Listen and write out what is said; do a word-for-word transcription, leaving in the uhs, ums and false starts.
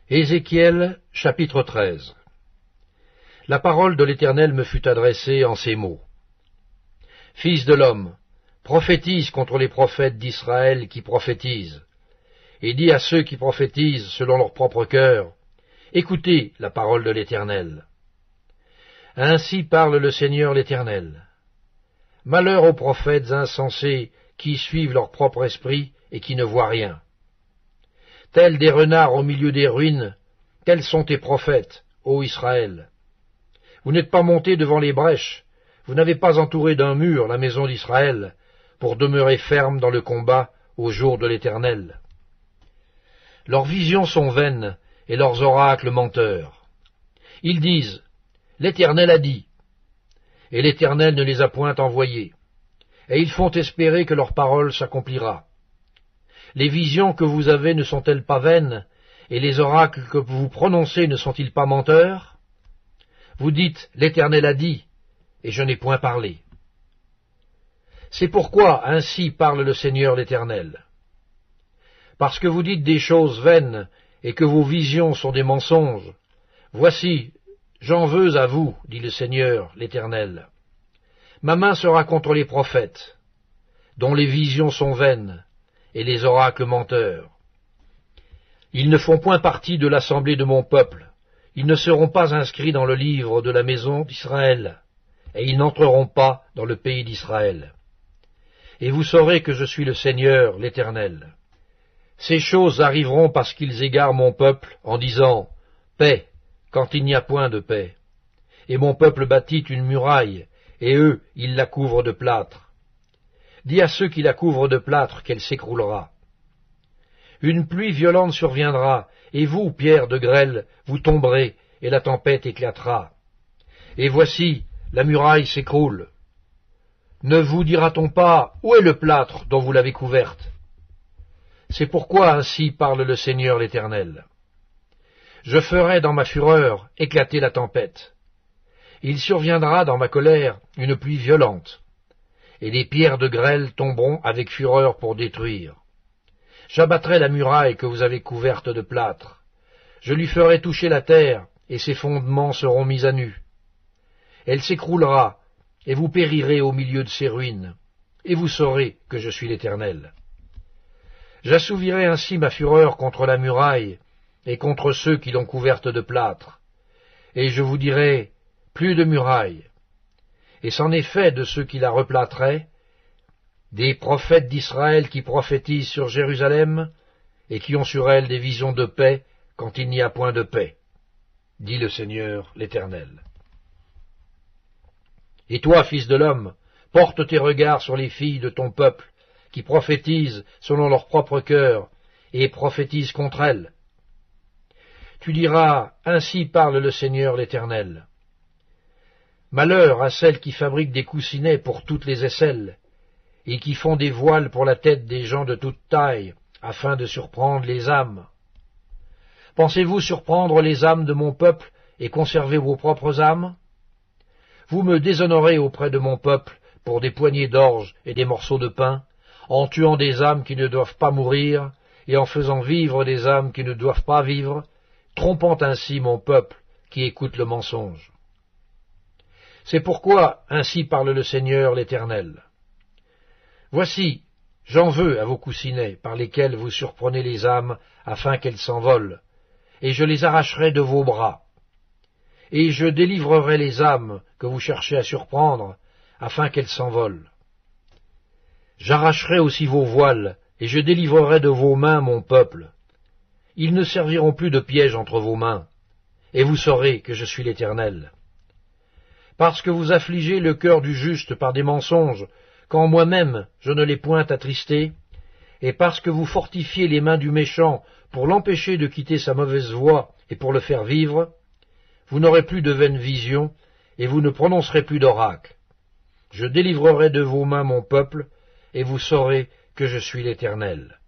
Ézéchiel, chapitre treize. La parole de l'Éternel me fut adressée en ces mots. Fils de l'homme, prophétise contre les prophètes d'Israël qui prophétisent, et dis à ceux qui prophétisent selon leur propre cœur, écoutez la parole de l'Éternel. Ainsi parle le Seigneur l'Éternel. Malheur aux prophètes insensés qui suivent leur propre esprit et qui ne voient rien. Tels des renards au milieu des ruines, tels sont tes prophètes, ô Israël. Vous n'êtes pas montés devant les brèches, vous n'avez pas entouré d'un mur la maison d'Israël, pour demeurer ferme dans le combat au jour de l'Éternel. Leurs visions sont vaines, et leurs oracles menteurs. Ils disent, l'Éternel a dit, et l'Éternel ne les a point envoyés, et ils font espérer que leur parole s'accomplira. Les visions que vous avez ne sont-elles pas vaines, et les oracles que vous prononcez ne sont-ils pas menteurs? Vous dites, l'Éternel a dit, et je n'ai point parlé. C'est pourquoi ainsi parle le Seigneur l'Éternel. Parce que vous dites des choses vaines, et que vos visions sont des mensonges, voici, j'en veux à vous, dit le Seigneur l'Éternel. Ma main sera contre les prophètes, dont les visions sont vaines, et les oracles menteurs. Ils ne font point partie de l'assemblée de mon peuple, ils ne seront pas inscrits dans le livre de la maison d'Israël, et ils n'entreront pas dans le pays d'Israël. Et vous saurez que je suis le Seigneur, l'Éternel. Ces choses arriveront parce qu'ils égarent mon peuple en disant « Paix », quand il n'y a point de paix. Et mon peuple bâtit une muraille, et eux, ils la couvrent de plâtre. Dis à ceux qui la couvrent de plâtre qu'elle s'écroulera. Une pluie violente surviendra, et vous, pierres de grêle, vous tomberez, et la tempête éclatera. Et voici, la muraille s'écroule. Ne vous dira-t-on pas, où est le plâtre dont vous l'avez couverte? C'est pourquoi ainsi parle le Seigneur l'Éternel. Je ferai dans ma fureur éclater la tempête. Il surviendra dans ma colère une pluie violente, et des pierres de grêle tomberont avec fureur pour détruire. J'abattrai la muraille que vous avez couverte de plâtre. Je lui ferai toucher la terre, et ses fondements seront mis à nu. Elle s'écroulera, et vous périrez au milieu de ses ruines, et vous saurez que je suis l'Éternel. J'assouvirai ainsi ma fureur contre la muraille, et contre ceux qui l'ont couverte de plâtre. Et je vous dirai, plus de muraille. Et c'en est fait de ceux qui la replâtraient, des prophètes d'Israël qui prophétisent sur Jérusalem, et qui ont sur elle des visions de paix quand il n'y a point de paix, dit le Seigneur l'Éternel. Et toi, fils de l'homme, porte tes regards sur les filles de ton peuple, qui prophétisent selon leur propre cœur, et prophétisent contre elles. Tu diras, ainsi parle le Seigneur l'Éternel. Malheur à celles qui fabriquent des coussinets pour toutes les aisselles, et qui font des voiles pour la tête des gens de toute taille, afin de surprendre les âmes. Pensez-vous surprendre les âmes de mon peuple et conserver vos propres âmes? Vous me déshonorez auprès de mon peuple pour des poignées d'orge et des morceaux de pain, en tuant des âmes qui ne doivent pas mourir, et en faisant vivre des âmes qui ne doivent pas vivre, trompant ainsi mon peuple qui écoute le mensonge. C'est pourquoi ainsi parle le Seigneur l'Éternel. Voici, j'en veux à vos coussinets par lesquels vous surprenez les âmes afin qu'elles s'envolent, et je les arracherai de vos bras. Et je délivrerai les âmes que vous cherchez à surprendre afin qu'elles s'envolent. J'arracherai aussi vos voiles, et je délivrerai de vos mains mon peuple. Ils ne serviront plus de piège entre vos mains, et vous saurez que je suis l'Éternel. Parce que vous affligez le cœur du juste par des mensonges, quand moi-même je ne l'ai point attristé, et parce que vous fortifiez les mains du méchant pour l'empêcher de quitter sa mauvaise voie et pour le faire vivre, vous n'aurez plus de vaines visions, et vous ne prononcerez plus d'oracle. Je délivrerai de vos mains mon peuple, et vous saurez que je suis l'Éternel.